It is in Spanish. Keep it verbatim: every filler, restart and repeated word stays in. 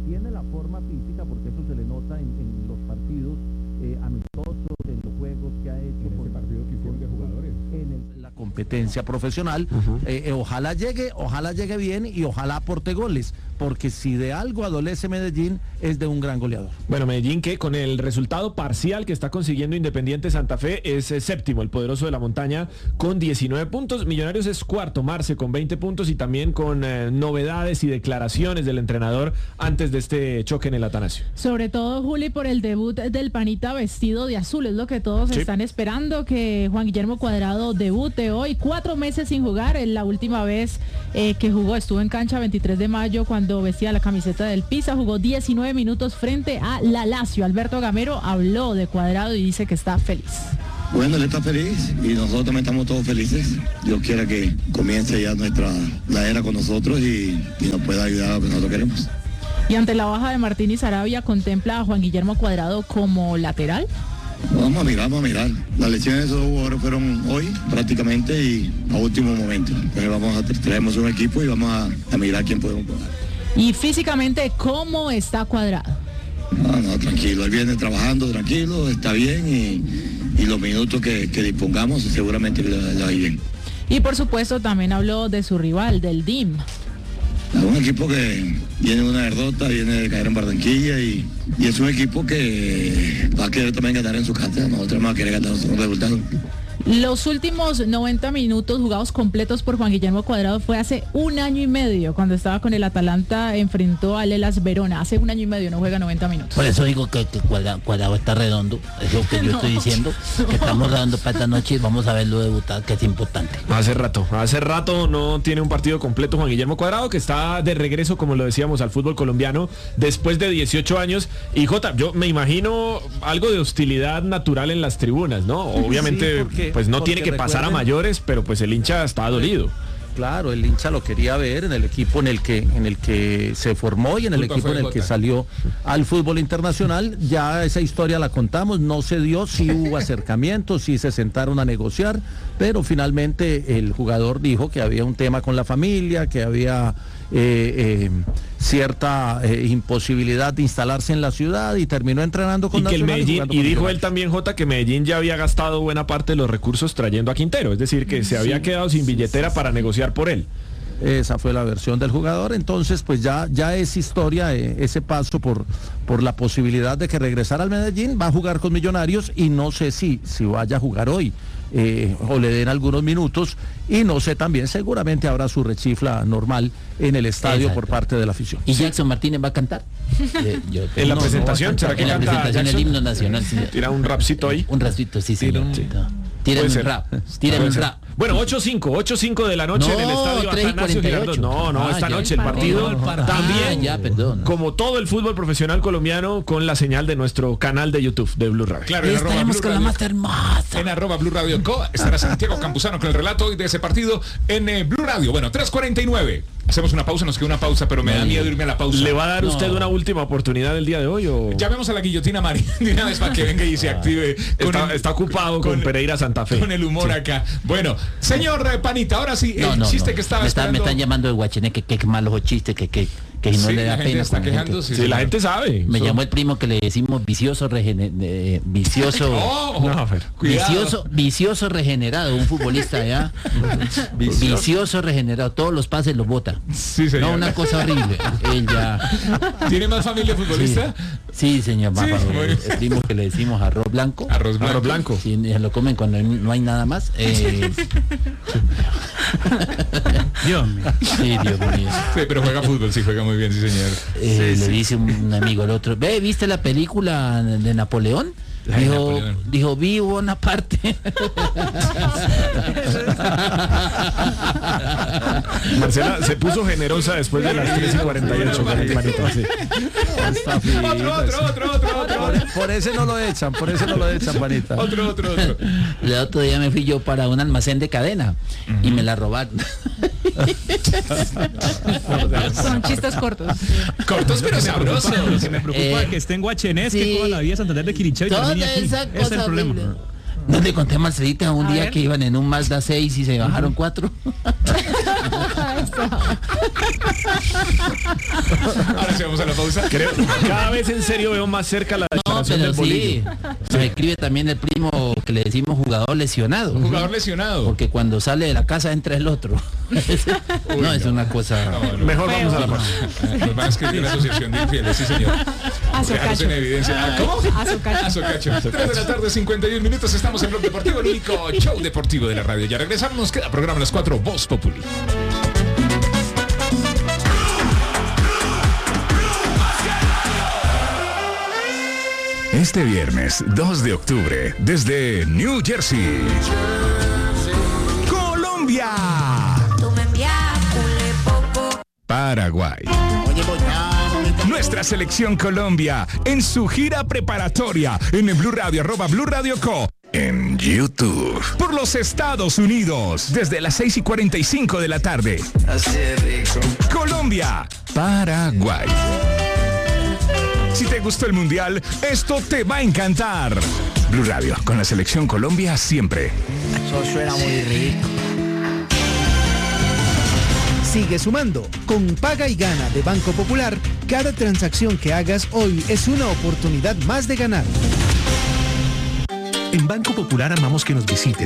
mantiene la forma física, porque eso se le nota en, en los partidos eh, amistosos, en los juegos que ha hecho. En con, ese partido que hicieron de jugadores. En el, la competencia profesional. Uh-huh. eh, eh, ojalá llegue, ojalá llegue bien y ojalá aporte goles, porque si de algo adolece Medellín es de un gran goleador. Bueno, Medellín que con el resultado parcial que está consiguiendo Independiente Santa Fe es eh, séptimo, el poderoso de la montaña con diecinueve puntos, Millonarios es cuarto, Marce con veinte puntos y también con eh, novedades y declaraciones del entrenador antes de este choque en el Atanasio. Sobre todo, Juli, por el debut del Panita vestido de azul, es lo que todos sí. están esperando, que Juan Guillermo Cuadrado debute hoy, cuatro meses sin jugar, en la última vez eh, que jugó estuvo en cancha veintitrés de mayo cuando vestía la camiseta del Pisa, jugó diecinueve minutos frente a la Lazio. Alberto Gamero habló de Cuadrado y dice que está feliz. Bueno, él está feliz y nosotros también estamos todos felices. Dios quiera que comience ya nuestra la era con nosotros y, y nos pueda ayudar a lo que nosotros queremos. Y ante la baja de Martín y Sarabia, ¿contempla a Juan Guillermo Cuadrado como lateral? Vamos a mirar, vamos a mirar. Las lesiones de esos jugadores fueron hoy prácticamente y a último momento. Entonces vamos a traemos un equipo y vamos a, a mirar quién podemos jugar. Y físicamente, ¿cómo está Cuadrado? No, no, tranquilo, él viene trabajando tranquilo, está bien y, y los minutos que, que dispongamos seguramente le, le va bien. Y por supuesto también habló de su rival, del D I M. Es un equipo que viene de una derrota, viene de caer en Barranquilla y, y es un equipo que va a querer también ganar en su casa, nosotros vamos a querer ganar un resultado. Los últimos noventa minutos jugados completos por Juan Guillermo Cuadrado fue hace un año y medio, cuando estaba con el Atalanta, enfrentó al Hellas Verona. Hace un año y medio no juega noventa minutos. Por eso digo que, que Cuadrado, Cuadrado está redondo, es lo que yo no. estoy diciendo, que estamos dando para esta noche y vamos a verlo debutar, que es importante. Hace rato, hace rato no tiene un partido completo Juan Guillermo Cuadrado, que está de regreso, como lo decíamos, al fútbol colombiano después de dieciocho años. Y Jota, yo me imagino algo de hostilidad natural en las tribunas, ¿no? Obviamente, sí, porque, pues no tiene que pasar a mayores, pero pues el hincha está dolido. Claro, el hincha lo quería ver en el equipo en el que en el que se formó y en el Culpa equipo en el Jota. que salió al fútbol internacional. Ya esa historia la contamos, no se dio, sí hubo acercamientos, sí se sentaron a negociar, pero finalmente el jugador dijo que había un tema con la familia, que había eh, eh, cierta eh, imposibilidad de instalarse en la ciudad y terminó entrenando con y que el Medellín, y, y dijo él también, Jota, que Medellín ya había gastado buena parte de los recursos trayendo a Quintero, es decir, que se había sí, quedado sin billetera sí, para negociar por él. Esa fue la versión del jugador, entonces pues ya, ya es historia eh, ese paso por, por la posibilidad de que regresara al Medellín, va a jugar con Millonarios y no sé si, si vaya a jugar hoy. Eh, o le den algunos minutos y no sé, también seguramente habrá su rechifla normal en el estadio. Exacto. Por parte de la afición. ¿Y Jackson Martínez va a cantar? Eh, yo, en la no, presentación, no ¿será que en canta la presentación Jackson? El himno nacional. Sí. Tira un rapcito ahí. Un rapcito, sí, sí. Un... Tírame un rap. Tírame un rap. Bueno, ocho cinco, ocho cinco de la noche no, en el estadio Atanasio Girardot. No, no, ah, esta noche el partido, el partido también, ah, ya, perdón. Como todo el fútbol profesional colombiano, con la señal de nuestro canal de YouTube de Blue Radio. Claro, en estaremos con la más hermosa. En arroba Blue Radio Co. estará Santiago Campuzano con el relato hoy de ese partido en eh, Blue Radio. Bueno, tres cuarenta y nueve. Hacemos una pausa, nos queda una pausa, pero me no, da miedo irme a la pausa. ¿Le va a dar no. usted una última oportunidad el día de hoy? O... Llamemos a la guillotina María de una vez para que venga y se active. Con está, el, está ocupado con, con Pereira Santa Fe. Con el humor sí. acá. Bueno, señor Panita, ahora sí, no, el no, chiste no. que estaba me, está, esperando... me están llamando de Guachené, que qué malos chistes, que que que no sí, le da la pena. Está quejando, sí, sí, la gente sabe. Me so... llamó el primo que le decimos vicioso regene... eh, vicioso oh, no, pero, vicioso vicioso regenerado, un futbolista ya vicioso. vicioso regenerado, todos los pases los bota. Sí, señor. No, una cosa horrible. Él ya... ¿Tiene más familia futbolista? Sí, sí señor. Sí, el, el primo que le decimos arroz blanco. Arroz blanco. Arroz blanco. Sí, lo comen cuando no hay nada más. Eh... Dios mío. Sí, Dios mío. Sí, pero juega fútbol, sí, juega muy bien, sí, señor. Eh, sí, le sí. dice un amigo al otro, ve, ¿viste la película de Napoleón? Ay, dijo, Napoleón. dijo, vi Bonaparte. Marcela se puso generosa después de las tres y cuarenta y ocho. Sí. Otro, otro, otro, otro, otro. Por, por ese no lo echan, por ese no lo echan, panita. Otro, otro, otro. El otro día me fui yo para un almacén de cadena uh-huh. y me la robaron. Son chistes cortos. Cortos pero sabrosos. Lo que me preocupa Eh, es que esté en Guachené, sí. que toda la vida Santander de Quiricheo y termine aquí. Esa Ese es el problema. horrible. No le conté a Marcelita un A día ver. que iban en un Mazda seis y se bajaron cuatro. Ahora sí vamos a la pausa. Creo, cada vez en serio veo más cerca la No, declaración pero del bolillo. sí. Nos escribe también el primo que le decimos jugador lesionado. Un jugador lesionado. Porque cuando sale de la casa entra el otro. Uy, no, es no. una cosa. No, no. Mejor vamos a la pausa. Nos van a escribir la asociación de infieles, sí señor. Dejarnos en evidencia. Ah, ¿Cómo? Azocacho. Azocacho. tres de la tarde, cincuenta y un minutos. Estamos en Blog Deportivo, el único show deportivo de la radio. Ya regresamos, nos queda programa a las cuatro, Voz Populi. Este viernes dos de octubre, desde New Jersey, Colombia, Paraguay. Nuestra selección Colombia en su gira preparatoria en el Blue Radio, arroba Blue Radio Co. En YouTube. Por los Estados Unidos, desde las seis y cuarenta y cinco de la tarde. Colombia, Paraguay. Si te gustó el Mundial, esto te va a encantar. Blue Radio, con la selección Colombia siempre. Eso suena muy rico. Sigue sumando. Con Paga y Gana de Banco Popular, cada transacción que hagas hoy es una oportunidad más de ganar. En Banco Popular amamos que nos visites